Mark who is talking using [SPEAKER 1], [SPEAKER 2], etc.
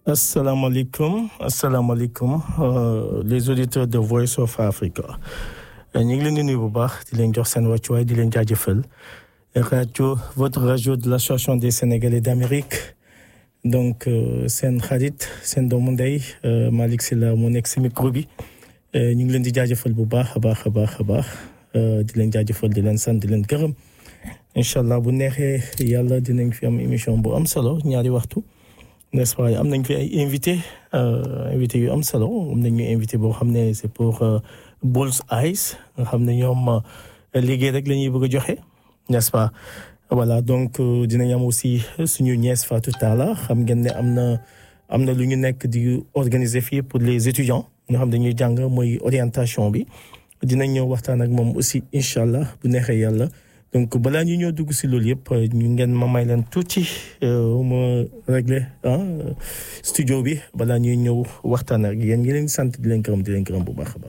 [SPEAKER 1] asalaamaaleykum les auditeurs de Voice of Africa ñu ngi leen di nuyu bu baax di leen jox seen wàccuwaay di leen jaajëfal rajo votre radio de l'association des Sénégalais d'Amérique donc seen xarit seen doomu ndey Malick Sylla moo nekk si micro bi ñu ngi leen di jaajëfal bu baax a baax di leen jaajëfal di leen sant di leen gërëm incha allah bu neexee yàlla dinañ fi am émission bu am solo ñaari waxtu. N'est-ce pas am nañ fi ay invité yu am solo am nañu invité boo xam ne c'est pour Bulls Eyes nga xam ne ñoom liggéey rek la ñuy bëgg a joxe n'est-ce pas voilà donc dinañ am aussi suñu nièce Fatou Talla xam ngeen ne am na lu ñu nekk di organiser fii pour les étudiants ñoo xam dañuy jàng mooy orientation bi dinañ ñëw waxtaan ak moom aussi incha allah bu neexee yàlla. Donc balaa ñu ñëw dugg si loolu yëpp ñu ngeen ma may leen tuuti ma réglé studio bi balaa ñuy ñëw waxtaan ak yéen ñi leen sant di leen gërëm bu baax a baax.